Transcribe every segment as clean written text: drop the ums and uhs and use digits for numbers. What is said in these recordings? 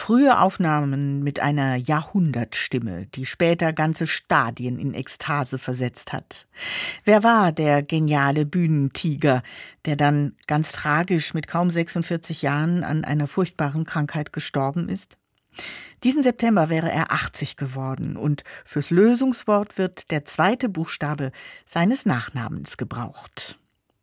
Frühe Aufnahmen mit einer Jahrhundertstimme, die später ganze Stadien in Ekstase versetzt hat. Wer war der geniale Bühnentiger, der dann ganz tragisch mit kaum 46 Jahren an einer furchtbaren Krankheit gestorben ist? Diesen September wäre er 80 geworden und fürs Lösungswort wird der zweite Buchstabe seines Nachnamens gebraucht.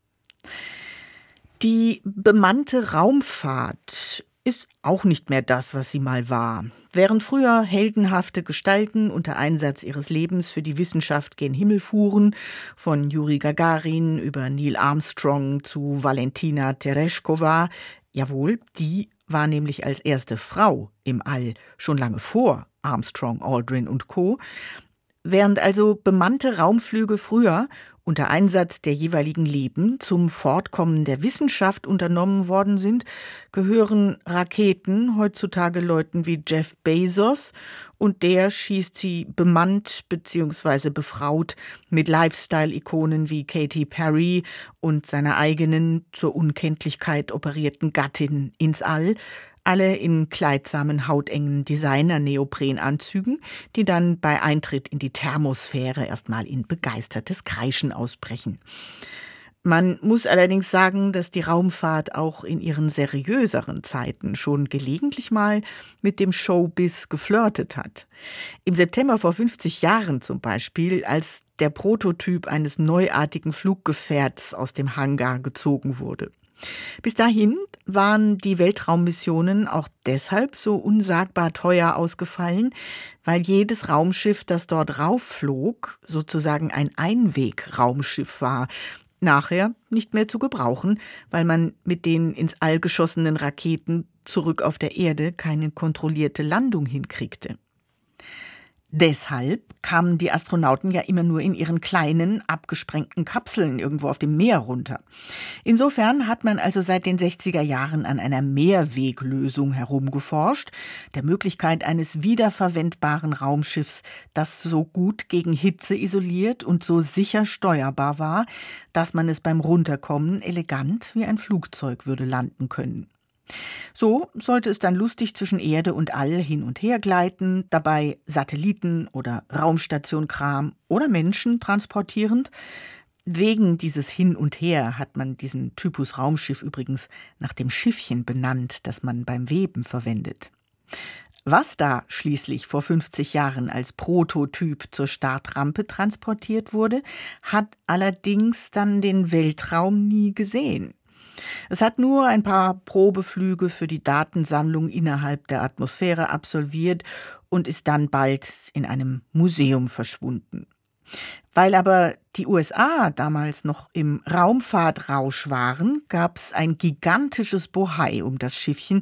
Die bemannte Raumfahrt ist auch nicht mehr das, was sie mal war. Während früher heldenhafte Gestalten unter Einsatz ihres Lebens für die Wissenschaft gen Himmel fuhren, von Juri Gagarin über Neil Armstrong zu Valentina Tereshkova, jawohl, die war nämlich als erste Frau im All, schon lange vor Armstrong, Aldrin und Co., während also bemannte Raumflüge früher unter Einsatz der jeweiligen Leben zum Fortkommen der Wissenschaft unternommen worden sind, gehören Raketen heutzutage Leuten wie Jeff Bezos und der schießt sie bemannt bzw. befraut mit Lifestyle-Ikonen wie Katy Perry und seiner eigenen zur Unkenntlichkeit operierten Gattin ins All, alle in kleidsamen, hautengen Designer-Neoprenanzügen, die dann bei Eintritt in die Thermosphäre erstmal in begeistertes Kreischen ausbrechen. Man muss allerdings sagen, dass die Raumfahrt auch in ihren seriöseren Zeiten schon gelegentlich mal mit dem Showbiz geflirtet hat. Im September vor 50 Jahren zum Beispiel, als der Prototyp eines neuartigen Fluggefährts aus dem Hangar gezogen wurde. Bis dahin waren die Weltraummissionen auch deshalb so unsagbar teuer ausgefallen, weil jedes Raumschiff, das dort raufflog, sozusagen ein Einwegraumschiff war, nachher nicht mehr zu gebrauchen, weil man mit den ins All geschossenen Raketen zurück auf der Erde keine kontrollierte Landung hinkriegte. Deshalb kamen die Astronauten ja immer nur in ihren kleinen, abgesprengten Kapseln irgendwo auf dem Meer runter. Insofern hat man also seit den 60er Jahren an einer Mehrweglösung herumgeforscht, der Möglichkeit eines wiederverwendbaren Raumschiffs, das so gut gegen Hitze isoliert und so sicher steuerbar war, dass man es beim Runterkommen elegant wie ein Flugzeug würde landen können. So sollte es dann lustig zwischen Erde und All hin und her gleiten, dabei Satelliten oder Raumstationkram oder Menschen transportierend. Wegen dieses Hin und Her hat man diesen Typus Raumschiff übrigens nach dem Schiffchen benannt, das man beim Weben verwendet. Was da schließlich vor 50 Jahren als Prototyp zur Startrampe transportiert wurde, hat allerdings dann den Weltraum nie gesehen. Es hat nur ein paar Probeflüge für die Datensammlung innerhalb der Atmosphäre absolviert und ist dann bald in einem Museum verschwunden. Weil aber die USA damals noch im Raumfahrtrausch waren, gab es ein gigantisches Bohai um das Schiffchen,